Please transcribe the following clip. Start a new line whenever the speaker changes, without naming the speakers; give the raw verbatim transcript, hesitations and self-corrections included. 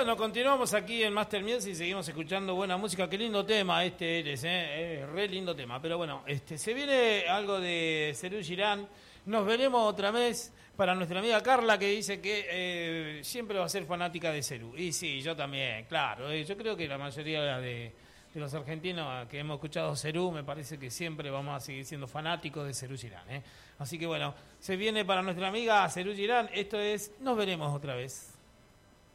Bueno, continuamos aquí en Master Music y seguimos escuchando buena música. Qué lindo tema este eres, ¿eh? Es re lindo tema. Pero bueno, este se viene algo de Serú Girán. Nos veremos otra vez para nuestra amiga Carla, que dice que eh, siempre va a ser fanática de Serú. Y sí, yo también, claro. Eh, yo creo que la mayoría de, de los argentinos que hemos escuchado Serú, me parece que siempre vamos a seguir siendo fanáticos de Serú Girán, ¿eh? Así que bueno, se viene para nuestra amiga Serú Girán. Esto es Nos veremos otra vez.